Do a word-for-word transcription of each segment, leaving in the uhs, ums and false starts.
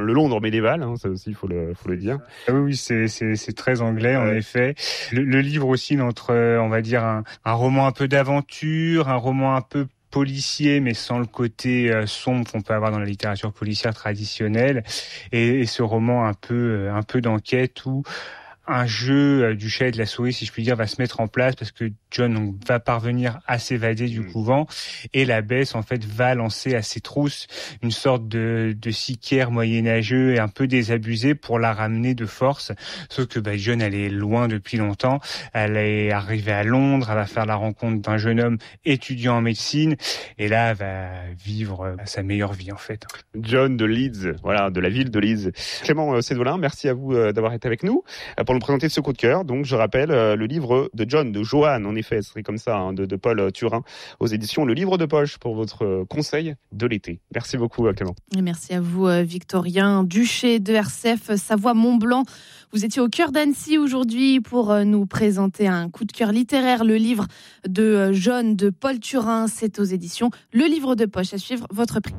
le Londres médiéval, hein, ça aussi il faut le, faut le dire. Ah oui, oui, c'est, c'est, c'est très anglais, en ouais. effet. Le, le livre aussi, notre, on va dire, un, un roman un peu d'aventure, un roman un peu policier, mais sans le côté euh, sombre qu'on peut avoir dans la littérature policière traditionnelle, et, et ce roman un peu, un peu d'enquête où un jeu du chat et de la souris, si je puis dire, va se mettre en place parce que John donc, va parvenir à s'évader du mmh. couvent et la Bess en fait va lancer à ses trousses une sorte de, de sicaire moyenâgeux et un peu désabusé pour la ramener de force. Sauf que bah, John, elle est loin depuis longtemps. Elle est arrivée à Londres, elle va faire la rencontre d'un jeune homme étudiant en médecine et là, elle va vivre sa meilleure vie en fait. John de Leeds, voilà, de la ville de Leeds. Clément Sédolin, merci à vous d'avoir été avec nous pour nous présenter ce coup de cœur. Donc, je rappelle euh, le livre de John, de Johan, en effet, ce serait comme ça, hein, de, de Paul Turin, aux éditions Le Livre de Poche pour votre euh, conseil de l'été. Merci beaucoup, Clément. Et merci à vous, euh, Victorien Duché de R C F Savoie-Mont-Blanc. Vous étiez au cœur d'Annecy aujourd'hui pour euh, nous présenter un coup de cœur littéraire, le livre de euh, John de Paul Turin. C'est aux éditions Le Livre de Poche. À suivre, votre prix.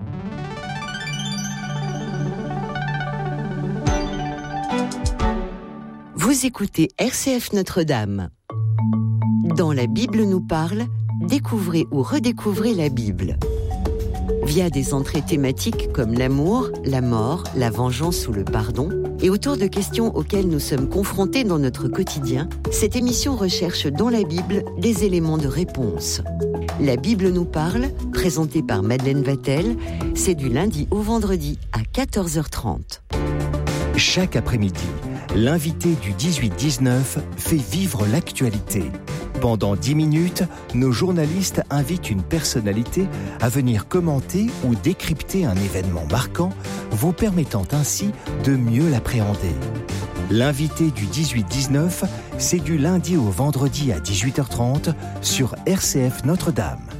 Vous écoutez R C F Notre-Dame. Dans la Bible nous parle, découvrez ou redécouvrez la Bible. Via des entrées thématiques comme l'amour, la mort, la vengeance ou le pardon, et autour de questions auxquelles nous sommes confrontés dans notre quotidien, cette émission recherche dans la Bible des éléments de réponse. La Bible nous parle, présentée par Madeleine Vatel, c'est du lundi au vendredi à quatorze heures trente. Chaque après-midi, l'invité du dix-huit dix-neuf fait vivre l'actualité. Pendant dix minutes, nos journalistes invitent une personnalité à venir commenter ou décrypter un événement marquant, vous permettant ainsi de mieux l'appréhender. L'invité du dix-huit dix-neuf, c'est du lundi au vendredi à dix-huit heures trente sur R C F Notre-Dame.